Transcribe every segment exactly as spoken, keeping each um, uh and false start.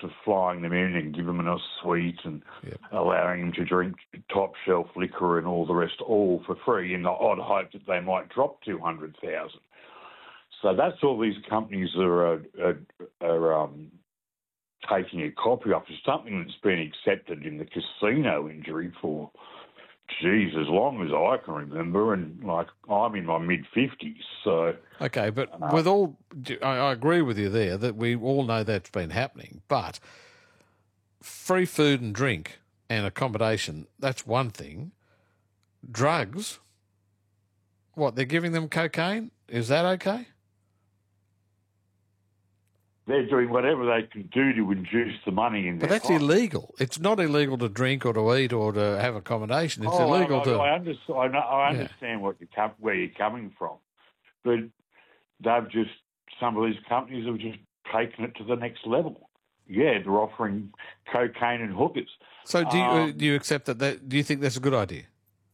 of flying them in and giving them a suite and Yep. allowing them to drink top shelf liquor and all the rest, all for free, in the odd hope that they might drop two hundred thousand. So that's all these companies are, are, are um, taking a copy of. It's something that's been accepted in the casino industry for, geez, as long as I can remember, and like I'm in my mid fifties. So okay, but uh, with all, I, I agree with you there that we all know that's been happening. But free food and drink and accommodation, that's one thing. Drugs, what, they're giving them cocaine? Is that okay? they're doing whatever they can do to induce the money in But their that's pocket. illegal. It's not illegal to drink or to eat or to have accommodation. It's oh, illegal I, to... I, understand, I, know, I Yeah. understand what you come, where you're coming from, but they've just, some of these companies have just taken it to the next level. Yeah, they're offering cocaine and hookers. So do you, Um, do you accept that, that? Do you think that's a good idea?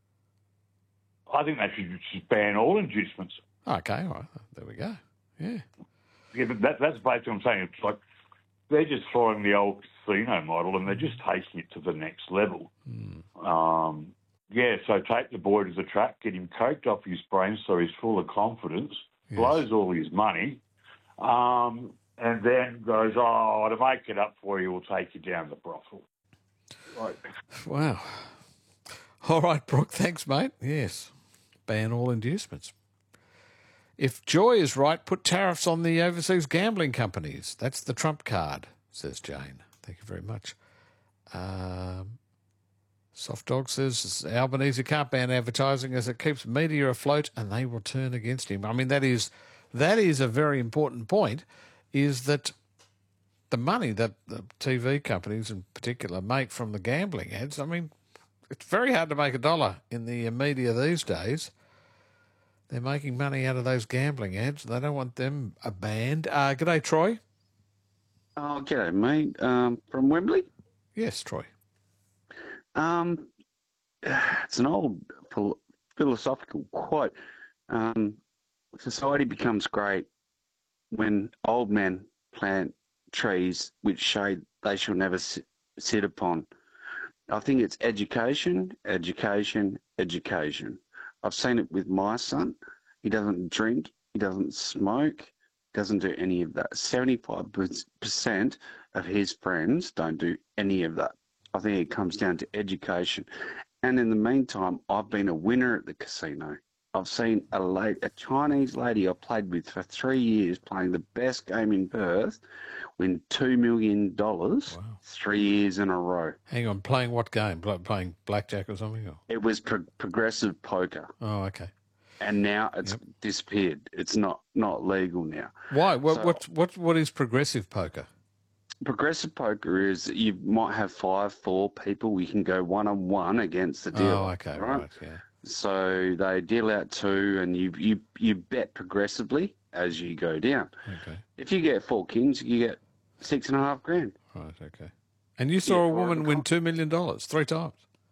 I think they should just ban all inducements. Okay, all right. There we go. Yeah. Yeah, but that, that's basically what I'm saying. It's like they're just following the old casino model and they're just taking it to the next level. Mm. Um, yeah, so take the boy to the track, get him coked off his brain so he's full of confidence, Yes. blows all his money, um, and then goes, oh, to make it up for you, we'll take you down the brothel. Right. Wow. All right, Brooke, thanks, mate. Yes. Ban all inducements. If Joy is right, put tariffs on the overseas gambling companies. That's the trump card, says Jane. Thank you very much. Um, Soft Dog says Albanese can't ban advertising as it keeps media afloat and they will turn against him. I mean, that is that is a very important point, is that the money that the T V companies in particular make from the gambling ads, I mean, it's very hard to make a dollar in the media these days. They're making money out of those gambling ads. They don't want them banned. Uh, g'day, Troy. Oh, g'day, mate. Um, from Wembley? Yes, Troy. Um, it's an old phil- philosophical quote. Um, society becomes great when old men plant trees which shade they shall never sit, sit upon. I think it's education, education, education. I've seen it with my son. He doesn't drink, he doesn't smoke, doesn't do any of that. seventy-five percent of his friends don't do any of that. I think it comes down to education. And in the meantime, I've been a winner at the casino. I've seen a, late, a Chinese lady I played with for three years playing the best game in Perth win two million dollars Wow. three years in a row. Hang on, playing what game? Pl- Playing blackjack or something? Or? It was pro- progressive poker. Oh, okay. And now it's Yep. disappeared. It's not, not legal now. Why? What, So- what, what, what is progressive poker? Progressive poker is you might have five, four people. You can go one-on-one against the dealer. Oh, okay, right, yeah. So they deal out two, and you you you bet progressively as you go down. Okay, If you get four kings, you get six and a half grand. right, okay. And you saw Yeah, a woman for- win two million dollars three times?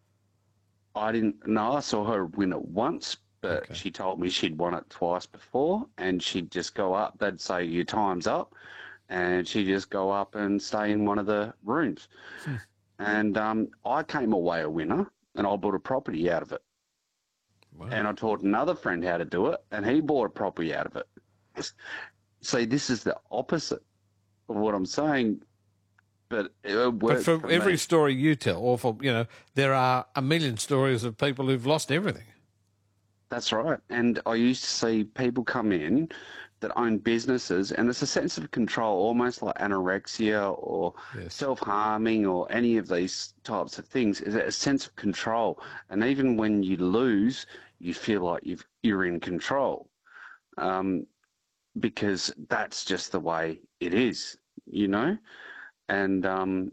I didn't know. I saw her win it once, but Okay. she told me she'd won it twice before, and she'd just go up. They'd say your time's up, and she'd just go up and stay in one of the rooms. Hmm. And um, I came away a winner, and I bought a property out of it. Wow. And I taught another friend how to do it, and he bought a property out of it. See, this is the opposite of what I'm saying, but it But worked for for every me. story you tell, or for, you know, there are a million stories of people who've lost everything. That's right. And I used to see people come in that own businesses, and it's a sense of control, almost like anorexia or Yes. self-harming or any of these types of things, is a sense of control. And even when you lose, you feel like you've, you're in control, um, because that's just the way it is, you know? And, um,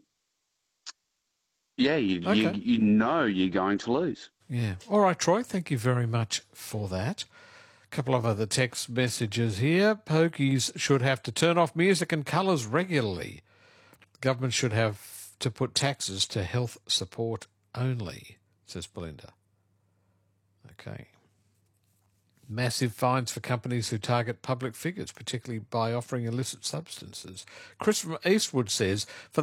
yeah, you, Okay. you, you know you're going to lose. Yeah. All right, Troy, thank you very much for that. A couple of other text messages here. Pokies should have to turn off music and colours regularly. The government should have to put taxes to health support only, says Belinda. Okay. Massive fines for companies who target public figures, particularly by offering illicit substances. Chris from Eastwood says, for